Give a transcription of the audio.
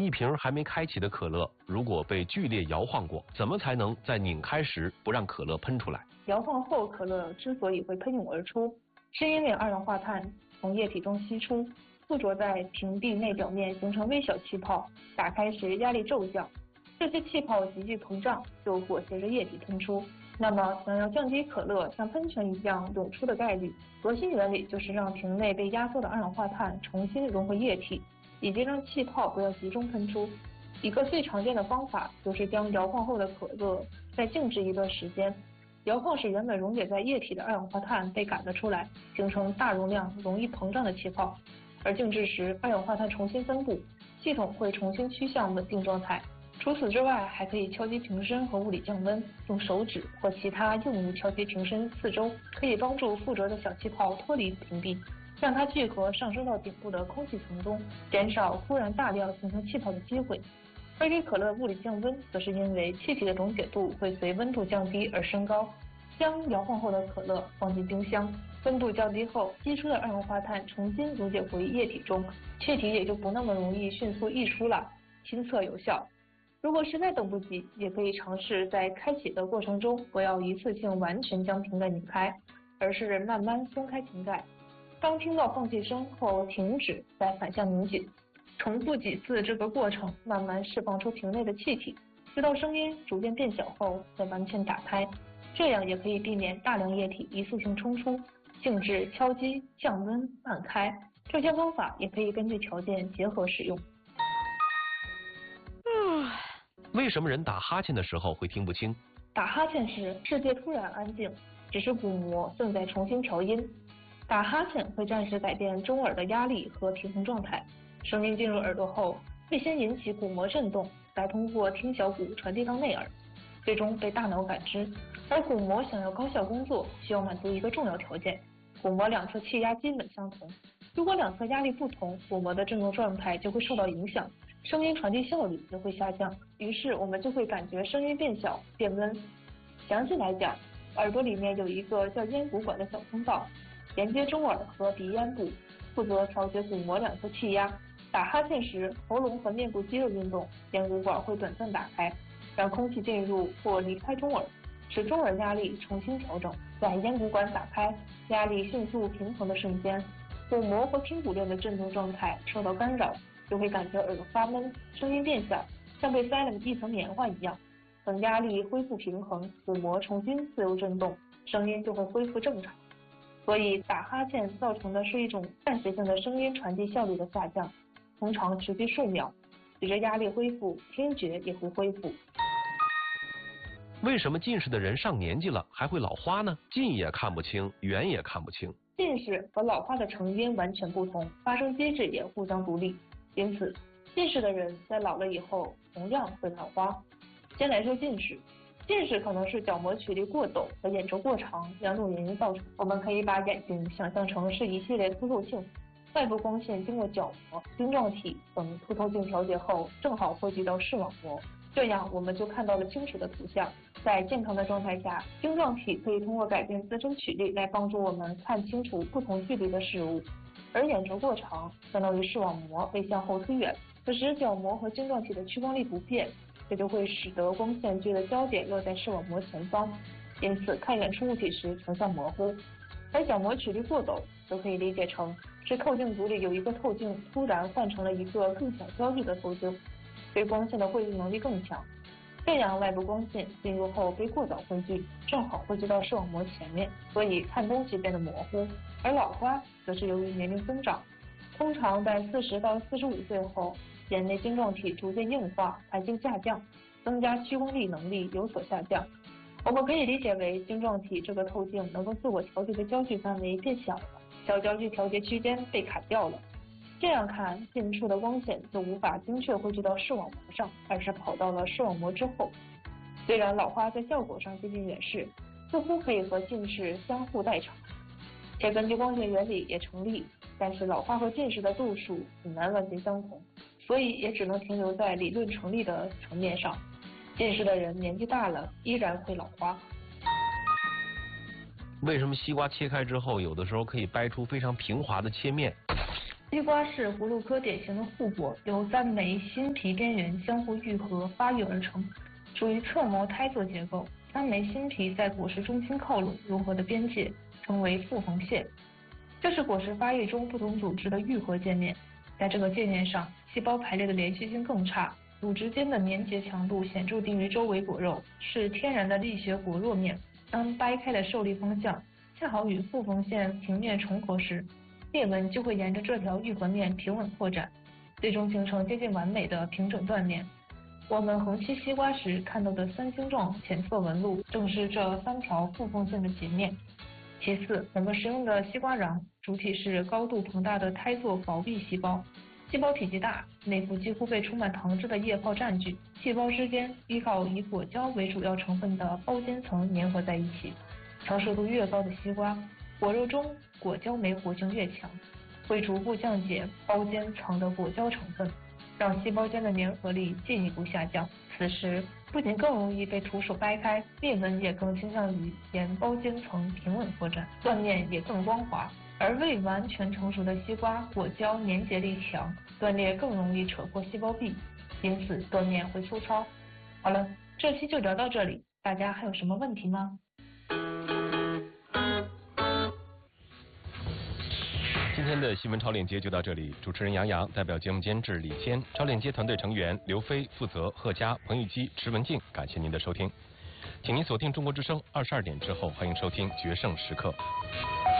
一瓶还没开启的可乐，如果被剧烈摇晃过，怎么才能在拧开时不让可乐喷出来？ 摇晃后，可乐之所以会喷涌而出，是因为二氧化碳从液体中析出，附着在瓶壁内表面形成微小气泡，打开时压力骤降，这些气泡急剧膨胀，就裹挟着液体喷出。那么，想要降低可乐像喷泉一样涌出的概率，核心原理就是让瓶内被压缩的二氧化碳重新融回液体，以及让气泡不要集中喷出。一个最常见的方法就是将摇晃后的可乐再静置一段时间，摇晃使原本溶解在液体的二氧化碳被赶了出来，形成大容量、容易膨胀的气泡。而静置时，二氧化碳重新分布，系统会重新趋向稳定状态。除此之外，还可以敲击瓶身和物理降温，用手指或其他硬物敲击瓶身四周，可以帮助附着的小气泡脱离瓶壁，让它聚合上升到顶部的空气层中，减少突然大量形成气泡的机会。而给可乐物理降温，则是因为气体的溶解度会随温度降低而升高。将摇晃后的可乐放进冰箱，温度降低后，析出的二氧化碳重新溶解回液体中，气体也就不那么容易迅速溢出了，亲测有效。如果实在等不及，也可以尝试在开启的过程中，不要一次性完全将瓶盖拧开，而是慢慢松开瓶盖。当听到放气声后停止，再反向拧紧，重复几次这个过程，慢慢释放出瓶内的气体，直到声音逐渐变小后再完全打开。这样也可以避免大量液体一次性冲出。静置、敲击、降温、慢开，这些方法也可以根据条件结合使用。 为什么人打哈欠的时候会听不清？ 打哈欠时，世界突然安静，只是鼓膜正在重新调音。打哈欠会暂时改变中耳的压力和平衡状态，声音进入耳朵后，会先引起鼓膜震动，再通过听小骨传递到内耳，最终被大脑感知。而鼓膜想要高效工作，需要满足一个重要条件：鼓膜两侧气压基本相同。如果两侧压力不同，鼓膜的振动状态就会受到影响，声音传递效率就会下降，于是我们就会感觉声音变小、变温。详细来讲，耳朵里面有一个叫咽鼓管的小通道，连接中耳和鼻咽部，负责调节鼓膜两侧气压。打哈欠时，喉咙和面部肌肉运动，咽鼓管会短暂打开，让空气进入或离开中耳，使中耳压力重新调整。在咽鼓管打开、压力迅速平衡的瞬间，鼓膜和听骨链的振动状态受到干扰，就会感觉耳朵发闷，声音变小，像被塞了一层棉花一样。等压力恢复平衡，鼓膜重新自由振动，声音就会恢复正常。所以打哈欠造成的是一种暂时性的声音传递效率的下降，通常持续数秒，随着压力恢复，听觉也会恢复。 为什么近视的人上年纪了还会老花呢？近也看不清，远也看不清。 近视和老花的成因完全不同，发生机制也互相独立，因此近视的人在老了以后同样会老花。先来说近视，近视可能是角膜曲率过陡和眼轴过长两种原因造成。我们可以把眼睛想象成是一系列凸透镜，外部光线经过角膜、晶状体等凸透镜调节后，正好汇聚到视网膜，这样我们就看到了清楚的图像。在健康的状态下，晶状体可以通过改变自身曲率来帮助我们看清楚不同距离的事物，而眼轴过长相当于视网膜被向后推远，此时角膜和晶状体的屈光力不变，这就会使得光线距的焦点落在视网膜前方，因此看远处物体时成像模糊。而角膜曲率过陡则可以理解成是透镜组里有一个透镜突然换成了一个更小焦距的透镜，对光线的汇聚能力更强，这样外部光线进入后被过早汇聚，正好汇聚到视网膜前面，所以看东西变得模糊。而老花则是由于年龄增长，通常在40到45岁后，眼内晶状体逐渐硬化，排镜下降，增加屈光力能力有所下降。我们可以理解为晶状体这个透镜能够自我调节的焦距范围变小了，小焦距调节区间被砍掉了。这样看，近处的光线就无法精确汇聚到视网膜上，而是跑到了视网膜之后。虽然老花在效果上接近远视，似乎可以和近视相互代偿，且根据光学原理也成立，但是老花和近视的度数很难完全相同，所以也只能停留在理论成立的层面上。近视的人年纪大了依然会老花。 为什么西瓜切开之后有的时候可以掰出非常平滑的切面？ 西瓜是葫芦科典型的护果，由3枚心皮边缘相互愈合发育而成，属于侧膜胎座结构。3枚心皮在果实中心靠拢融合的边界称为复缝线，这是果实发育中不同组织的愈合界面。在这个界面上，细胞排列的连续性更差，组织间的粘结强度显著低于周围果肉，是天然的力学果弱面。当掰开的受力方向恰好与复缝线平面重合时，裂纹就会沿着这条愈合面平稳扩展，最终形成接近完美的平整断面。我们横切西瓜时看到的3星状浅色纹路，正是这3条复缝线的截面。其次，我们使用的西瓜瓤主体是高度膨大的胎座薄壁细胞，细胞体积大，内部几乎被充满糖汁的液泡占据，细胞之间依靠以果胶为主要成分的胞间层粘合在一起。成熟度越高的西瓜，果肉中果胶酶活性越强，会逐步降解胞间层的果胶成分，让细胞间的粘合力进一步下降。此时不仅更容易被徒手掰开，裂纹也更倾向于沿胞间层平稳扩展，断面也更光滑。而未完全成熟的西瓜，果胶粘结力强，断裂更容易扯破细胞壁，因此断面会粗糙。好了，这期就聊到这里，大家还有什么问题吗？ 今天的新闻超链接就到这里，主持人杨洋，代表节目监制李谦，超链接团队成员刘飞、负责、贺佳、彭玉基、池文静，感谢您的收听，请您锁定中国之声22点之后，欢迎收听决胜时刻。